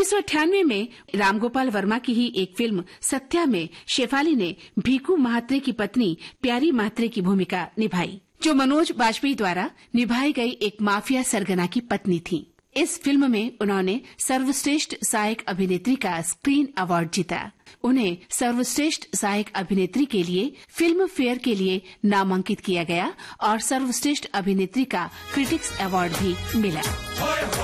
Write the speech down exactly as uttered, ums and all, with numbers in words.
उन्नीस सौ अट्ठानवे में रामगोपाल वर्मा की ही एक फिल्म सत्या में शेफाली ने भीखू महात्रे की पत्नी प्यारी महात्रे की भूमिका निभाई, जो मनोज बाजपेयी द्वारा निभाई गई एक माफिया सरगना की पत्नी थी। इस फिल्म में उन्होंने सर्वश्रेष्ठ सहायक अभिनेत्री का स्क्रीन अवार्ड जीता। उन्हें सर्वश्रेष्ठ सहायक अभिनेत्री के लिए फिल्म फेयर के लिए नामांकित किया गया और सर्वश्रेष्ठ अभिनेत्री का क्रिटिक्स अवार्ड भी मिला।